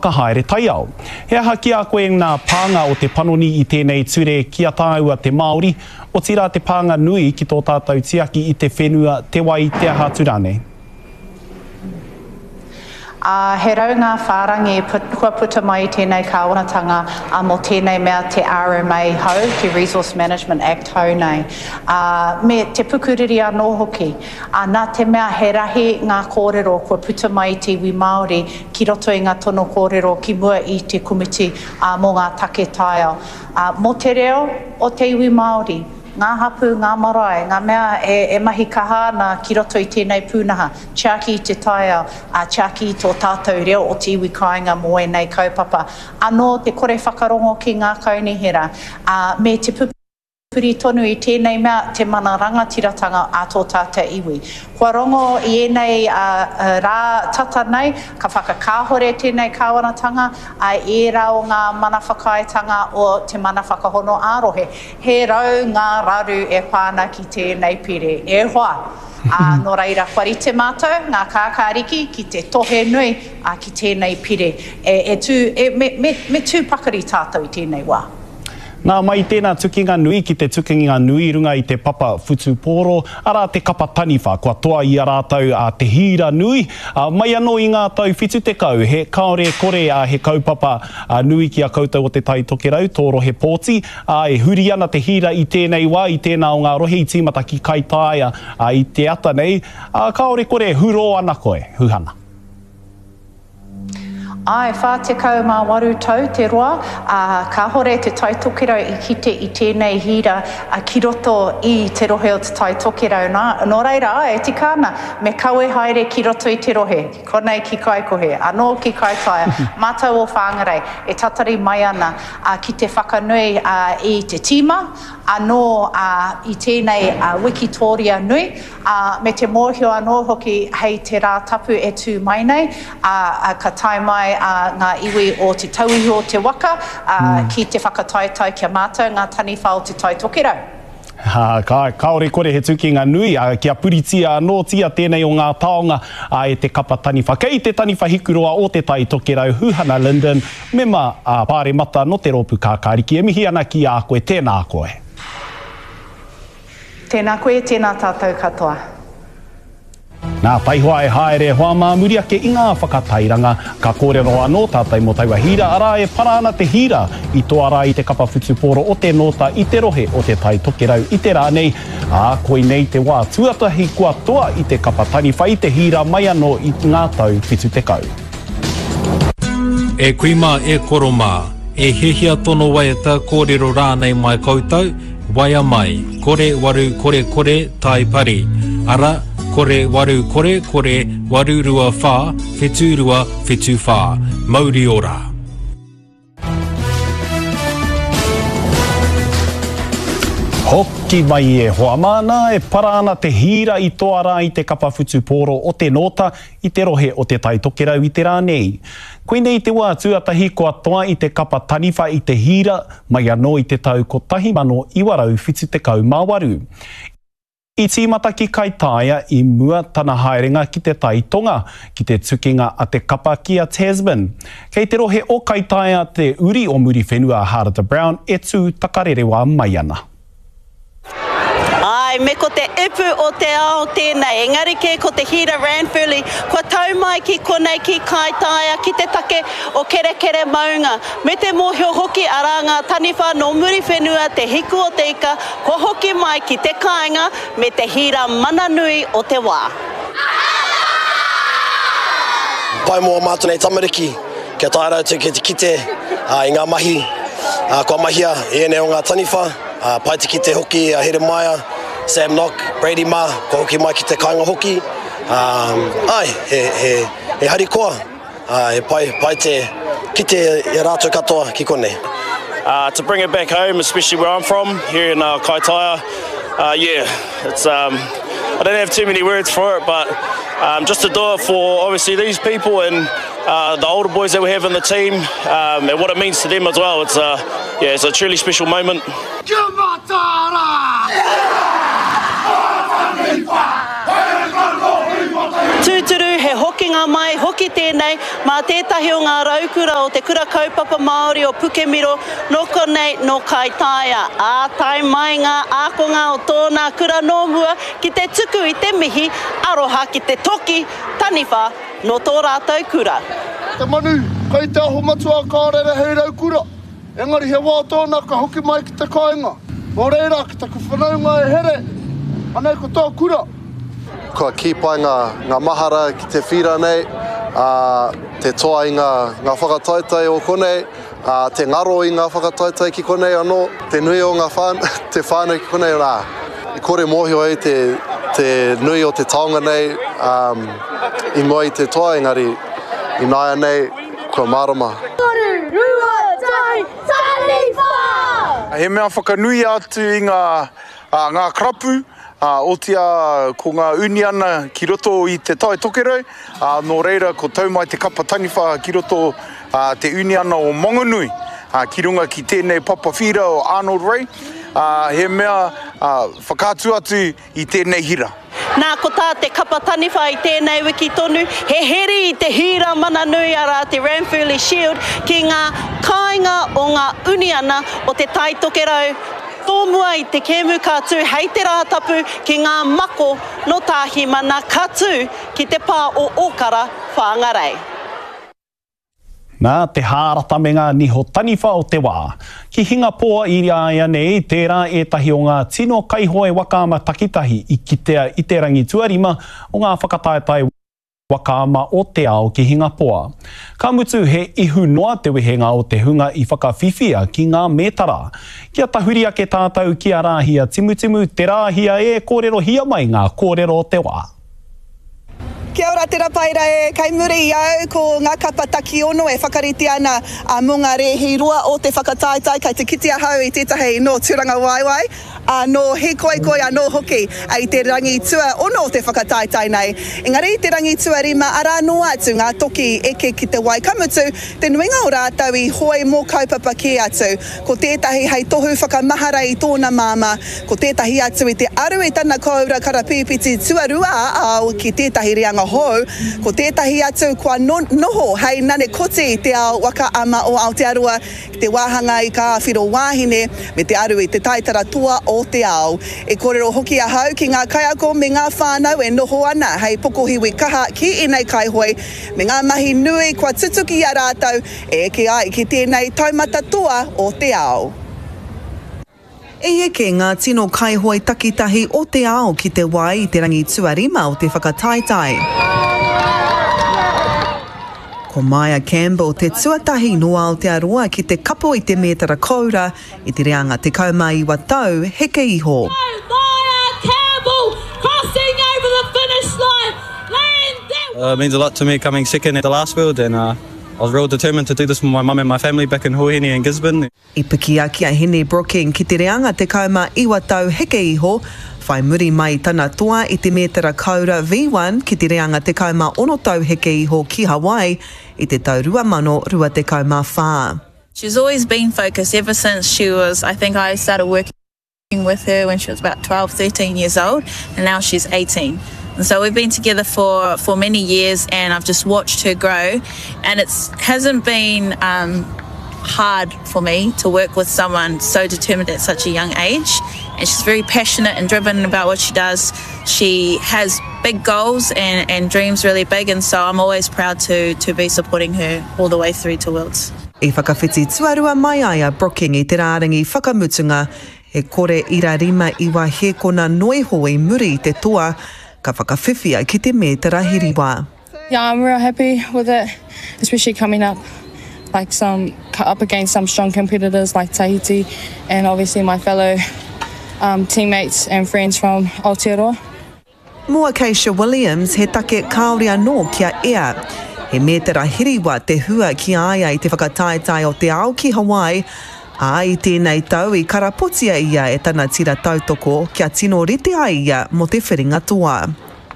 whakahaere tai au. He aha ki a koe ngā pānga o te panoni i tēnei ture kia tāua te Māori, o tira te pānga nui ki tō tātou tiaki i te whenua te wai te aha turane. He rau ngā whārangi kua puta mai i tēnei kāwanatanga mō tēnei mea te RMA hau, te Resource Management Act hau nei. Me te pukuriri anō hoki, nā te mea he rahi ngā kōrero kua puta mai i te iwi Māori ki roto i ngā tono kōrero ki mua i te komiti mō ngā take taio. Mō te reo o te iwi Māori, ngā hapu, ngā marae, ngā mea e mahi kahana ki roto i tēnei pūnaha, tiaki i te taia, tiaki i tō tātou reo o te iwi kāinga mō e nei kaupapa. Anō te kore whakarongo ki ngā kaunihera, me te pupuri tonu i tēnei mea te mana rangatiratanga a tō tātou iwi. Kua rongo i enei rā tata nei, ka whakakāhore tēnei kāwanatanga, e rau ngā mana whakaetanga o te mana whakahono ārohe. He rau ngā raru e pāna ki tēnei pire. E hoa, nō reira wharite mātou, ngā kākāriki ki te tohe nui ki tēnei pire. Me tūpakari tātou i tēnei wā. Nā mai tēnā tukinga nui ki te tukinga nui runga i te papa Futu Pōro, ara te kapa taniwha, kua toa i a rātou te hira nui. Mai anō i ngā tau whitu te kau, he kaore kore he kaupapa nui ki a koutou o te tai tokerau, tō rohe pōti, e huri ana te hira i tēnei wā, i tēnā o ngā rohe i tīmata ki Kaitaia i te ata nei. Kaore kore huro ana koe, huhana. Ai, whā te kau mā waru tau te roa, ka hore te tai tokerau i kite i tēnei hira ki roto i te rohe o te tai tokerau. Nō reira, e tikana, me kaue haere ki roto i te rohe, konei ki Kaikohe, anō ki Kaitaia, mātau o whāngarei, e tatari mai ana ki te whakanui i te tīma, anō i tēnei Wikitoria nui, me te mōhio anō hoki hei te rā tapu e tū mai nei, ka tai mai ngā iwi o te tauiho o te waka, ki te whakataitau kia mātou, ngā taniwha o te tai tokerau. Kaore kore he tukinga nui, kia puritia anō tia tēnei o ngā taonga e te kapa taniwha. Kei te taniwha hikuroa o te tai tokerau, Huhana Linden, mema pāre mata no te ropu kākāriki, e mihi ana ki a koe, tēnā koe. Tēnā koe, tēnā tātou katoa. Nā taihoa e haere hoa mā muriake i ngā whakatairanga, ka kōrero anō tātai mō taiwa hira, ara e parana te hira i tō ara i te kapa Futu Pōro o te nota i te rohe o te tai tokerau i te rā nei, koi nei te wā tuatahi kua toa i te kapa taniwha i te hira mai anō i ngā tau whitu te kau. E kuima e koroma, e hehia tono waiata kōrero rānei mai koutou, waia mai, kore waru kore kore tai pari, ara kore waru kore kore waru rua whā, whetu rua whetu whā, mauri ora. Hoki mai e hoa mana, e parana te hira i tō ara i te kapa Futu Pōro o te nota i te rohe o te tai tokerau i te rā nei. Koinei te wā tuatahi kua toa i te kapa taniwha i te hira, mai anō i te tau ko tahi mano iwarau whitu te kau mā waru. I tīmata ki Kaitaia i mua tana haerenga ki te tai tonga, ki te tukinga a te kapa ki a Tasman. Kei te rohe o Kaitaia te uri o muri whenua Harada Brown e tū takarerewa mai ana. Ai, me ko te ipu o te ao tēnei, engari ke ko te hira Ranfurly, kua tau mai ki konei ki Kaitaia, ki te take o kere kere maunga. Me te mōhio hoki ara ngā taniwha no muri whenua te hiku o te ika, kua hoki mai ki te kāinga me te hira mananui o te wā. Pai mō mātou nei tamariki, kia tāra te kite i ngā mahi, kua mahia e nei o ngā taniwha, pai te kite hoki a Heremaia, Sam Nock, Brady Ma, ko hoki mai ki te kāinga hoki. He hari koa, he pai te kite e rātou katoa ki konei. To bring it back home, especially where I'm from, here in Kaitaia, it's I don't have too many words for it, but just to do it for obviously these people and the older boys that we have in the team, and what it means to them as well. It's a truly special moment. Tūturu he hoki ngā mai mai hoki tēnei mā tētahi o ngā raukura o te kura kaupapa Māori o Pukemiro, noko nei no Kaitaia. Tai mai ngā ākonga o tōna kura nōmua ki te tuku i te mihi, aroha ki te toki, taniwha no tō rātou kura. Te manu, kei te aho matua kārere hei raukura. Engari he wā tōna ka hoki mai ki te kāinga. Mō reira ki te kuwhanaunga e here, anei ko tō kura. Kua kipai ngā mahara ki te whira nei, te toa i ngā whakataitai o konei, te ngaro i ngā whakataitai ki konei anō, te nui o te whānau ki konei rā. I kore mōhio ei te nui o te taonga nei, i mua i te toa engari, i nāia nei, kua marama. He mea whakanui atu i ngā krapu, otia ko ngā uniana ki roto i te tai tokerau, nō reira ko taumai te kapa taniwha ki roto te uniana o Mongonui, ki runga ki tēnei papa whira o Arnold Ray, he mea whakātu atu i tēnei hira. Nā ko tā te kapa taniwha i tēnei wiki tonu, he heri i te hira mana nui ara te Ranfurly Shield ki ngā kāinga o ngā uniana o te tai tokerau. Tōmua i te kēmu kātū hei te rātapu ki ngā mako no tāhi mana kātū ki te pā o Okara Whāngarei. Nā te hāratamenga niho taniwha o te wā. Ki Hingapoa i aia nei, tērā ētahi o ngā tino kaihoe wakaama takitahi i kitea i te rangi tuarima o ngā whakataetai wakaama o te ao ki Hingapoa. Ka mutu he ihu noa te wehenga o te hunga i whakawhiwhia ki ngā mētara. Kia tahuri ake tātou ki a rāhia timutimu, te rāhia e kōrero hia mai ngā kōrero o te wā. Kia ora te rapaira e kai muri i au ko ngā kapa taki ono e whakariti ana mō ngā rehi rua o te whakataitai kai te kiti ahau i tētahi no Turanga Waiwai, no he koe no hoki i te rangi tua ono o te whakataitai nei. Engari te rangi tua rima ara noa atu ngā toki eke ki te wai kamutu, te nuinga o rātau i hoi mō kaupapa ki atu, ko tētahi hei tohu whakamahara i tōna māma, ko tētahi atu i te aru i tana kaura karapūpiti tuarua au ki tētahi reanga hou, ko tētahi atu kua noho hei nane koti te ao waka ama o Aotearoa, te wāhanga i ka whiro wāhine, me te aru i te taitara toa o te ao. E kōrero hoki a hau ki ngā kaiako me ngā whānau e noho ana hei pokohiwi kaha ki inei kaihoi, me ngā mahi nui kua tutuki a rātau e eke ai ki tēnei taumata toa o te ao. E eke ngā tino kaihoi takitahi o te ao ki te wai i te rangi tuarima o te whakataitai. Ko Maya Campbell te tuatahi no Aotearoa ki te kapo i te mētara koura i te reanga te kaumaiwa tau heke iho. Maya Campbell crossing over the finish line. It means a lot to me coming second at the last field, and I was real determined to do this for my mum and my family back in Huahine and Gisborne. I piki a kia hene Brooking ki te reanga te kaumaiwa tau heke iho, whai muri mai tana toa i te mētara kaura V1 ki te reanga te kauma ono tau heke iho ki Hawaii i te tau rua mano rua te kauma whā. She's always been focused ever since I think I started working with her when she was about 12, 13 years old, and now she's 18. And so we've been together for many years, and I've just watched her grow, and it hasn't been hard for me to work with someone so determined at such a young age. And she's very passionate and driven about what she does. She has big goals and dreams really big, and so I'm always proud to be supporting her all the way through to Worlds. E whakawhiti tuarua mai aia Brooking i te rārangi whakamutunga, he kore ira rima iwa he kona noiho i muri i te toa, ka whakawhiwhia ki te mētara hiriwa. Yeah, I'm real happy with it, especially coming up against some strong competitors like Tahiti and obviously my fellow teammates and friends from Aotearoa. Mua Keisha Williams he take kaore anō kia ea. He mētara hiriwa te hua ki aia i te whakataetai o te ao ki Hawaii, a i tēnei tau i karapotia ia e tana tira tautoko kia tino rite ai ia mo te whiringa toa.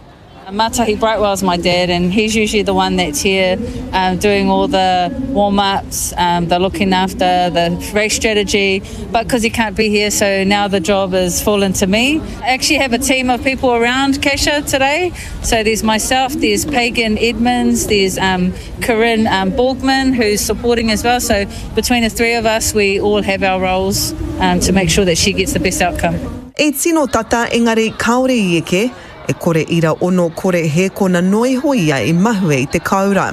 Matahi Brightwell's my dad, and he's usually the one that's here doing all the warm-ups, the looking after the race strategy, but because he can't be here, so now the job has fallen to me. I actually have a team of people around Keisha today, so there's myself, there's Pagan Edmonds, there's Corinne Borgman, who's supporting as well, so between the three of us, we all have our roles to make sure that she gets the best outcome. E tino tata engari kaore I eke, e kore ira ono kore he kona noi hoia I mahue I te kaura.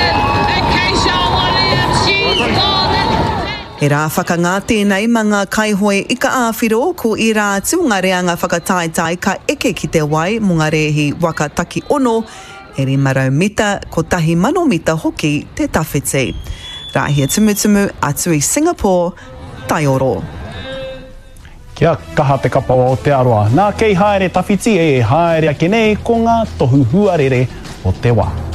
E rā whakangā tēnei mga kaihoi I ka āwhiro ko I rā atu ngā reanga whakataitai ka eke ki te wai mo ngā rehi waka taki ono e re marau mita ko tahi mano mita hoki te tawhiti. Rahia tumutumu atu I Singapore, tai oro. Kia kaha te kapa o te aroa. Nā kei haere tawhiti e haere ake nei ko ngā tohu huarere o te wā.